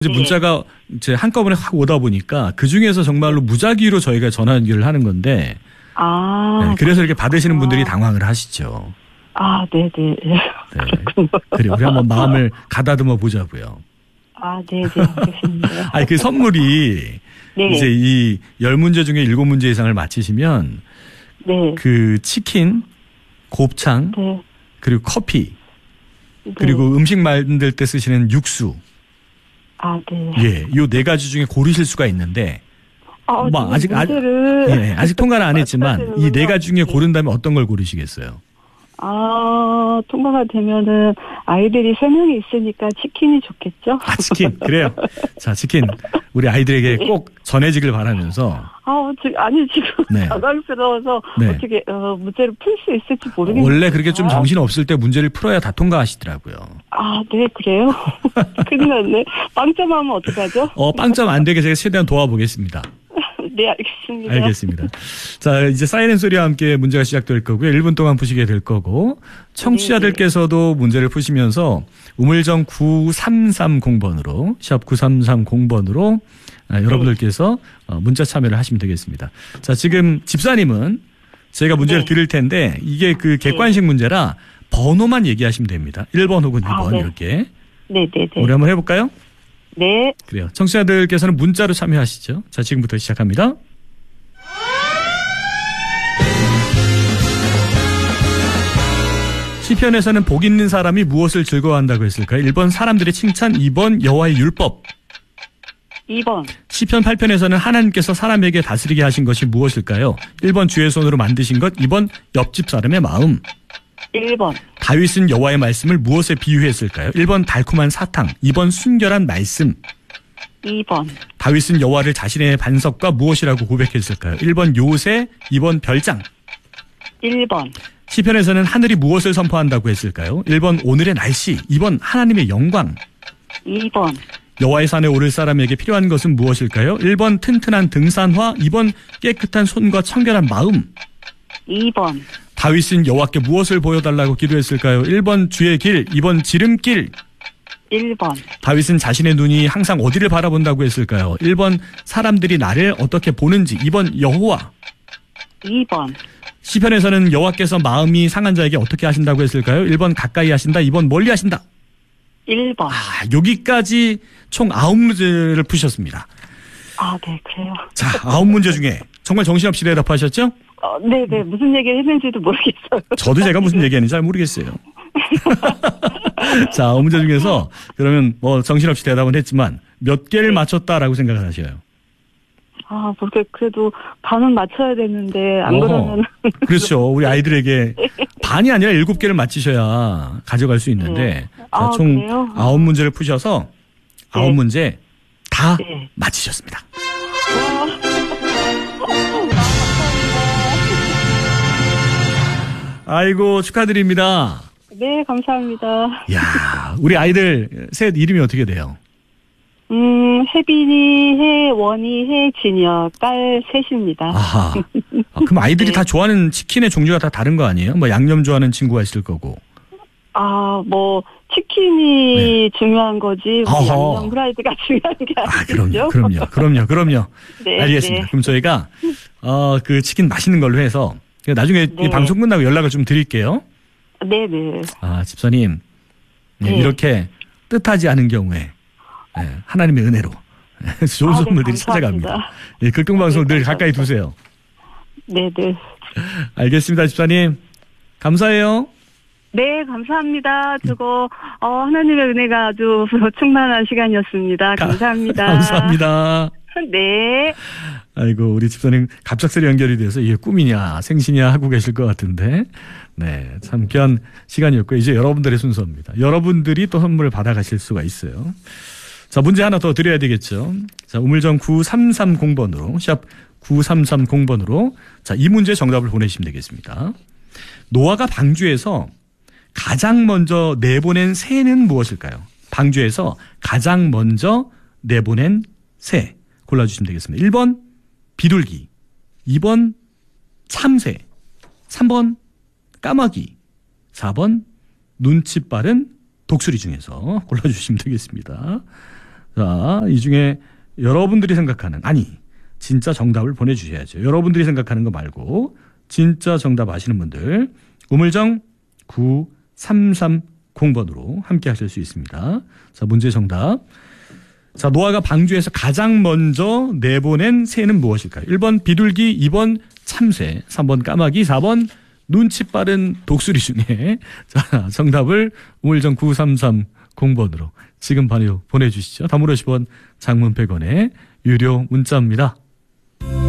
이제 문자가 이제 한꺼번에 확 오다 보니까 그 중에서 정말로 무작위로 저희가 전화 연결을 하는 건데. 네, 그래서 이렇게 받으시는 분들이 당황을 하시죠. 네네. 네. 그래요. 우리 한번 마음을 가다듬어 보자고요. 네네. 알겠습니다. 아니, 그 선물이 네. 이제 이 10문제 중에 7문제 이상을 맞히시면 네. 그 치킨, 곱창, 네. 그리고 커피, 네. 그리고 음식 만들 때 쓰시는 육수. 네. 예, 요 4가지 중에 고르실 수가 있는데 뭐 아직 통과는 안 했지만 이 4가지 중에 고른다면 어떤 걸 고르시겠어요? 통과가 되면은 아이들이 3명이 있으니까 치킨이 좋겠죠? 치킨. 그래요. 자, 치킨 우리 아이들에게 꼭 전해지길 바라면서. 지금 네. 당황스러워서 네. 어떻게 문제를 풀 수 있을지 모르겠네요. 원래 그렇게 좀 정신 없을 때 문제를 풀어야 다 통과하시더라고요. 네, 그래요? 큰일 났네. 빵점하면 어떡하죠? 빵점 안 되게 제가 최대한 도와보겠습니다. 네, 알겠습니다. 알겠습니다. 자, 이제 사이렌 소리와 함께 문제가 시작될 거고요. 1분 동안 푸시게 될 거고, 청취자들께서도 문제를 푸시면서 우물정 9330번으로 샵 9330번으로 여러분들께서 문자 참여를 하시면 되겠습니다. 자, 지금 집사님은 제가 문제를 드릴 텐데 이게 그 객관식 문제라 번호만 얘기하시면 됩니다. 1번 혹은 2번 이렇게. 네. 우리 한번 해볼까요? 네. 그래요. 청취자들께서는 문자로 참여하시죠. 자, 지금부터 시작합니다. 시편에서는 복 있는 사람이 무엇을 즐거워한다고 했을까요? 1번 사람들의 칭찬, 2번 여호와의 율법. 2번. 시편 8편에서는 하나님께서 사람에게 다스리게 하신 것이 무엇일까요? 1번 주의 손으로 만드신 것, 2번 옆집 사람의 마음. 1번. 다윗은 여호와의 말씀을 무엇에 비유했을까요? 1번 달콤한 사탕, 2번 순결한 말씀. 2번. 다윗은 여호와를 자신의 반석과 무엇이라고 고백했을까요? 1번 요새, 2번 별장. 1번. 시편에서는 하늘이 무엇을 선포한다고 했을까요? 1번 오늘의 날씨, 2번 하나님의 영광. 2번. 여호와의 산에 오를 사람에게 필요한 것은 무엇일까요? 1번 튼튼한 등산화, 2번 깨끗한 손과 청결한 마음. 2번. 다윗은 여호와께 무엇을 보여달라고 기도했을까요? 1번 주의 길, 2번 지름길. 1번. 다윗은 자신의 눈이 항상 어디를 바라본다고 했을까요? 1번 사람들이 나를 어떻게 보는지, 2번 여호와. 2번. 시편에서는 여호와께서 마음이 상한 자에게 어떻게 하신다고 했을까요? 1번 가까이 하신다, 2번 멀리 하신다. 1번. 여기까지 총 9문제를 푸셨습니다. 네, 그래요. 자, 9문제 중에 정말 정신없이 대답하셨죠? 네네. 무슨 얘기를 했는지도 모르겠어요. 저도 제가 무슨 얘기했는지 잘 모르겠어요. 자, 9문제 중에서 그러면 뭐 정신없이 대답은 했지만 몇 개를 맞췄다라고 생각을 하셔요? 그래도 반은 맞춰야 되는데 안 그러면. 그렇죠. 우리 아이들에게 반이 아니라 7개를 맞히셔야 가져갈 수 있는데 자, 총 그래요? 9문제를 푸셔서 9문제 다 네. 맞히셨습니다. 아이고, 축하드립니다. 네, 감사합니다. 야, 우리 아이들 셋 이름이 어떻게 돼요? 혜빈이, 혜원이, 혜진이요. 딸 셋입니다. 아하. 그럼 아이들이 다 좋아하는 치킨의 종류가 다 다른 거 아니에요? 뭐 양념 좋아하는 친구가 있을 거고. 치킨이 중요한 거지. 양념 후라이드가 중요한 게 아니죠. 그럼요. 네, 알겠습니다. 네. 그럼 저희가 그 치킨 맛있는 걸로 해서 나중에 이 방송 끝나고 연락을 좀 드릴게요. 네네. 집사님. 이렇게 뜻하지 않은 경우에 하나님의 은혜로 좋은 선물들이 찾아갑니다. 극동방송을 늘 가까이 두세요. 네네. 알겠습니다, 집사님. 감사해요. 네, 감사합니다. 하나님의 은혜가 아주 충만한 시간이었습니다. 감사합니다. 감사합니다. 네. 아이고, 우리 집사님 갑작스레 연결이 돼서 이게 꿈이냐 생시냐 하고 계실 것 같은데 네, 참 귀한 시간이었고 이제 여러분들의 순서입니다. 여러분들이 또 선물을 받아가실 수가 있어요. 자, 문제 하나 더 드려야 되겠죠. 자, 우물정 9330번으로 샵 9330번으로 자, 이 문제 정답을 보내시면 되겠습니다. 노아가 방주에서 가장 먼저 내보낸 새는 무엇일까요? 방주에서 가장 먼저 내보낸 새 골라주시면 되겠습니다. 1번 비둘기, 2번 참새, 3번 까마귀, 4번 눈치 빠른 독수리 중에서 골라주시면 되겠습니다. 자, 이 중에 여러분들이 생각하는, 아니, 진짜 정답을 보내주셔야죠. 여러분들이 생각하는 거 말고, 진짜 정답 아시는 분들, 우물정 9330번으로 함께 하실 수 있습니다. 자, 문제 정답. 자, 노아가 방주에서 가장 먼저 내보낸 새는 무엇일까요? 1번 비둘기, 2번 참새, 3번 까마귀, 4번 눈치 빠른 독수리 중에. 자, 정답을 우물정 9330번으로 지금 바로 보내주시죠. 단문 50원, 장문 100원의 유료 문자입니다.